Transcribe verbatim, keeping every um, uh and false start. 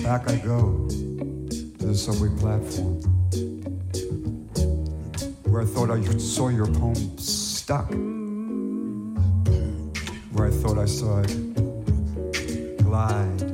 Back I go to the subway platform, where I thought I saw your poem stuck, where I thought I saw it glide